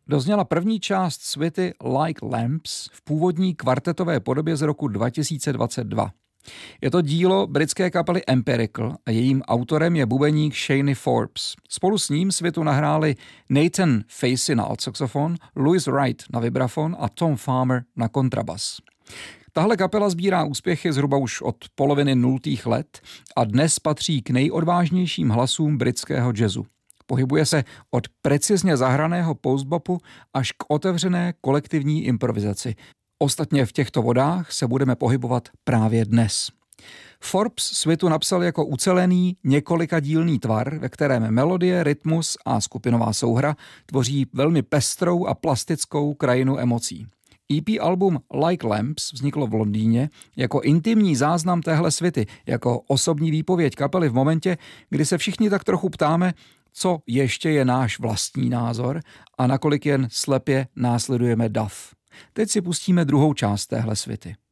Dozněla první část suity Like Lamps v původní kvartetové podobě z roku 2022. Je to dílo britské kapely Empirical a jejím autorem je bubeník Shane Forbes. Spolu s ním suitu nahráli Nathan Facey na altsaxofon, Louis Wright na vibrafon a Tom Farmer na kontrabas. Tahle kapela sbírá úspěchy zhruba už od poloviny 0. let a dnes patří k nejodvážnějším hlasům britského jazzu. Pohybuje se od precizně zahraného postbopu až k otevřené kolektivní improvizaci. Ostatně v těchto vodách se budeme pohybovat právě dnes. Forbes suitu napsal jako ucelený několikadílný tvar, ve kterém melodie, rytmus a skupinová souhra tvoří velmi pestrou a plastickou krajinu emocí. EP album Like Lamps vzniklo v Londýně jako intimní záznam téhle suity, jako osobní výpověď kapely v momentě, kdy se všichni tak trochu ptáme, co ještě je náš vlastní názor a nakolik jen slepě následujeme dav. Teď si pustíme druhou část téhle suity.